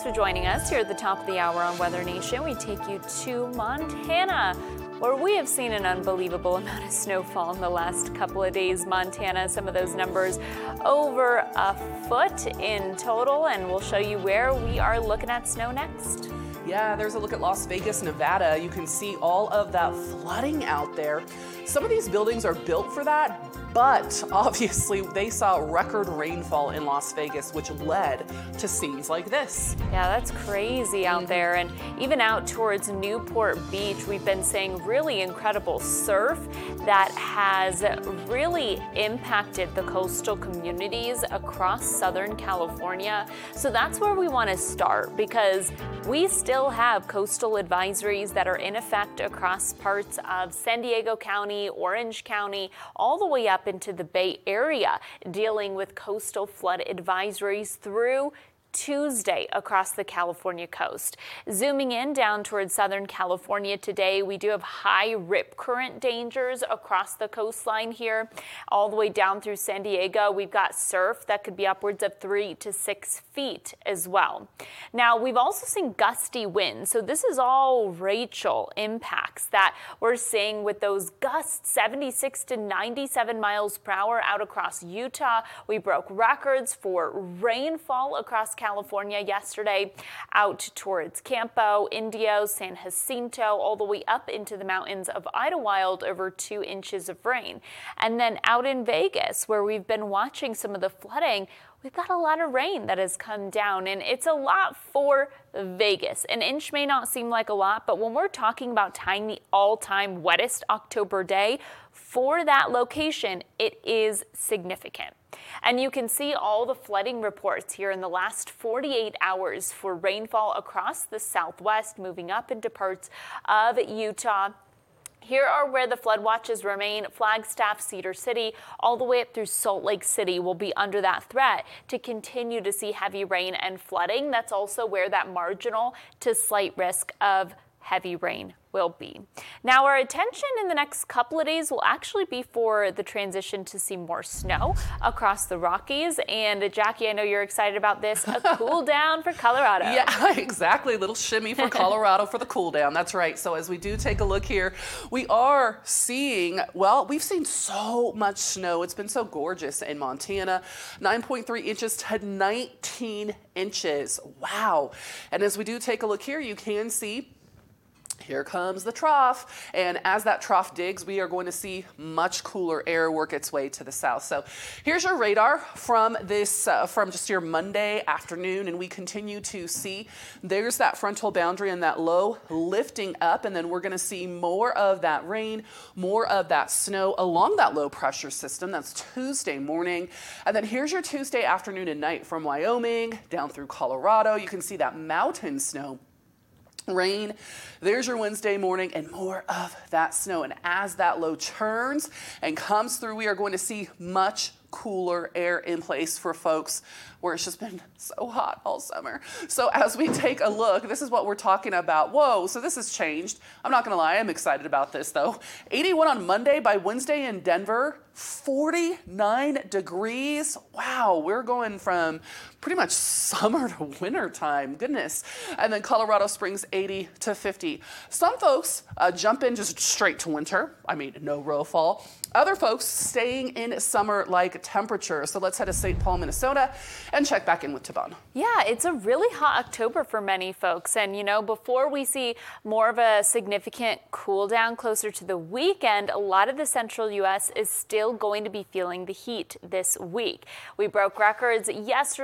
for joining us here at the top of the hour on Weather Nation. We take you to Montana, where we have seen an unbelievable amount of snowfall in the last couple of days. Montana, some of those numbers over a foot in total, and we'll show you where we are looking at snow next. Yeah, there's a look at Las Vegas, Nevada. You can see all of that flooding out there. Some of these buildings are built for that, but obviously they saw record rainfall in Las Vegas, which led to scenes like this. Yeah, that's crazy out there. And even out towards Newport Beach, we've been seeing really incredible surf that has really impacted the coastal communities across Southern California. So that's where we want to start, because we still have coastal advisories that are in effect across parts of San Diego County, Orange County, all the way up into the Bay Area, dealing with coastal flood advisories through Tuesday across the California coast. Zooming in down towards Southern California today, we do have high rip current dangers across the coastline here, all the way down through San Diego. We've got surf that could be upwards of 3 to 6 feet as well. Now, we've also seen gusty winds, so this is all Rachel impacts that we're seeing with those gusts, 76 to 97 miles per hour out across Utah. We broke records for rainfall across California yesterday, out towards Campo, Indio, San Jacinto, all the way up into the mountains of Idlewild, over 2 inches of rain. And then out in Vegas, where we've been watching some of the flooding, we've got a lot of rain that has come down, and it's a lot for Vegas. An inch may not seem like a lot, but when we're talking about tying the all-time wettest October day for that location, it is significant. And you can see all the flooding reports here in the last 48 hours for rainfall across the Southwest, moving up into parts of Utah. Here are where the flood watches remain. Flagstaff, Cedar City, all the way up through Salt Lake City will be under that threat to continue to see heavy rain and flooding. That's also where that marginal to slight risk of heavy rain will be. Now, our attention in the next couple of days will actually be for the transition to see more snow across the Rockies. And Jackie, I know you're excited about this, a cool down for Colorado. Yeah, exactly. A little shimmy for Colorado for the cool down. That's right. So as we do take a look here, we are seeing, well, we've seen so much snow. It's been so gorgeous in Montana, 9.3 inches to 19 inches. Wow. And as we do take a look here, you can see here comes the trough, and as that trough digs, we are going to see much cooler air work its way to the south. So here's your radar from this, from just your Monday afternoon, and we continue to see there's that frontal boundary and that low lifting up, and then we're going to see more of that rain, more of that snow along that low pressure system. That's Tuesday morning, and then here's your Tuesday afternoon and night from Wyoming down through Colorado. You can see that mountain snow, rain. There's your Wednesday morning and more of that snow. And as that low turns and comes through, we are going to see much cooler air in place for folks where it's just been so hot all summer. So as we take a look, this is what we're talking about. Whoa, so this has changed. I'm not gonna lie, I'm excited about this though. 81 on Monday. By Wednesday in Denver, 49 degrees. Wow, we're going from pretty much summer to winter time, goodness. And then Colorado Springs, 80 to 50. Some folks jump in just straight to winter. I mean, no real fall. Other folks staying in summer-like temperature. So let's head to St. Paul, Minnesota, and check back in with Tavon. Yeah, it's a really hot October for many folks. And, you know, before we see more of a significant cool down closer to the weekend, a lot of the central U.S. is still going to be feeling the heat this week. We broke records yesterday.